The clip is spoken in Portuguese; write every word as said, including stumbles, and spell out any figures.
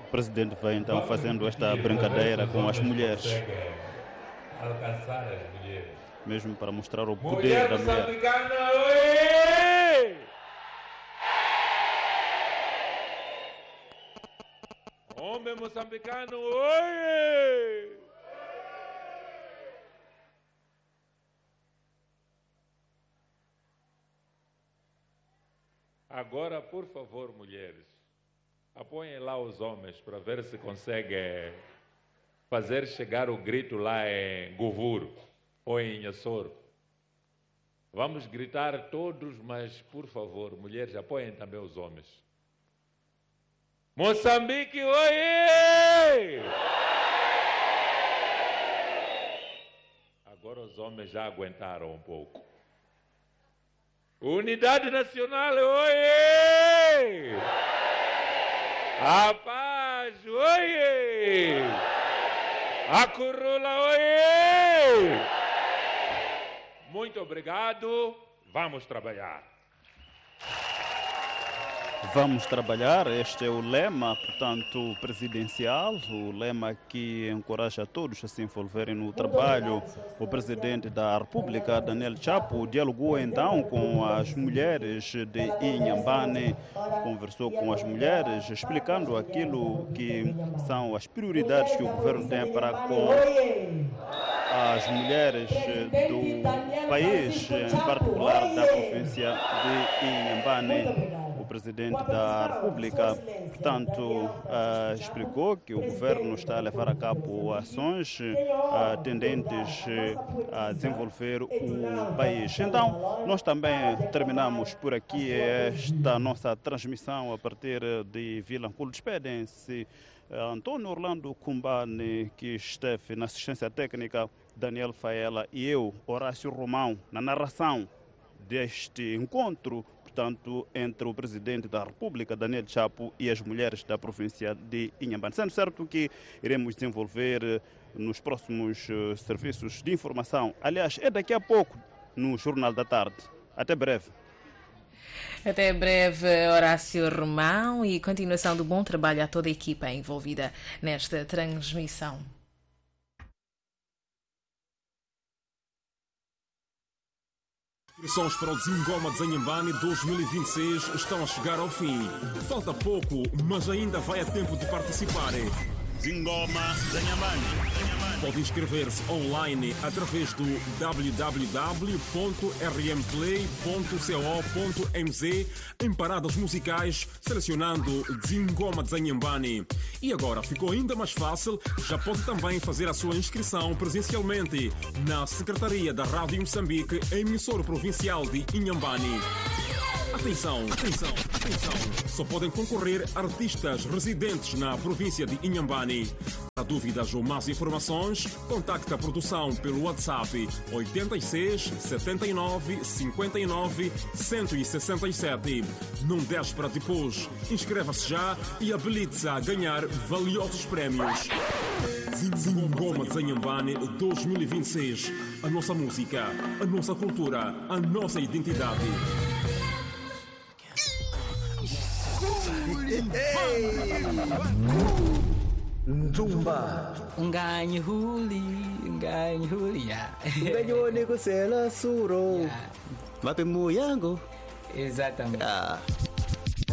O presidente vai então fazendo esta brincadeira com as mulheres. Alcançar as mulheres. Mesmo para mostrar o poder da mulher. Homem moçambicano, oi! Agora, por favor, mulheres, apoiem lá os homens para ver se conseguem fazer chegar o grito lá em Govuro ou em Inhassoro. Vamos gritar todos, mas, por favor, mulheres, apoiem também os homens. Moçambique, oi! Agora os homens já aguentaram um pouco. Unidade Nacional, oi! A paz, oi! A curula, oi! Muito obrigado, vamos trabalhar. Vamos trabalhar, este é o lema, portanto, presidencial, o lema que encoraja todos a se envolverem no trabalho. O presidente da República, Daniel Chapo, dialogou então com as mulheres de Inhambane, conversou com as mulheres, explicando aquilo que são as prioridades que o governo tem para com as mulheres do país, em particular da província de Inhambane. O presidente da República, portanto, uh, explicou que o governo está a levar a cabo ações uh, tendentes uh, a desenvolver o país. Então, nós também terminamos por aqui esta nossa transmissão a partir de Vilanculo. Despedem-se uh, Antônio Orlando Cumbane, que esteve na assistência técnica, Daniel Faela e eu, Horácio Romão, na narração deste encontro, portanto, entre o presidente da República, Daniel Chapo, e as mulheres da província de Inhambane. Sendo certo que iremos desenvolver nos próximos uh, serviços de informação. Aliás, é daqui a pouco no Jornal da Tarde. Até breve. Até breve, Horácio Romão, e continuação do bom trabalho a toda a equipa envolvida nesta transmissão. Inscrições para o Zingoma de Inhambane dois mil e vinte e seis estão a chegar ao fim. Falta pouco, mas ainda vai a tempo de participar. Zingoma de Inhambane. Pode inscrever-se online através do w w w ponto r m play ponto co ponto m z em paradas musicais, selecionando Zingoma de Inhambane. E agora ficou ainda mais fácil, já pode também fazer a sua inscrição presencialmente na Secretaria da Rádio Moçambique, emissora provincial de Inhambane. Atenção, atenção, atenção. Só podem concorrer artistas residentes na província de Inhambane. Para dúvidas ou mais informações, contacte a produção pelo WhatsApp oito seis, sete nove, cinco nove, um seis sete. Não deixe para depois. Inscreva-se já e habilite-se a ganhar valiosos prémios. Zingoma de Inhambane dois mil e vinte e seis. A nossa música, a nossa cultura, a nossa identidade. Nzumba Nganyi huli, nganyi huli ya. Nganyoni kusela suro. Yeah. Mapimu yangu. Exatamente. Ah.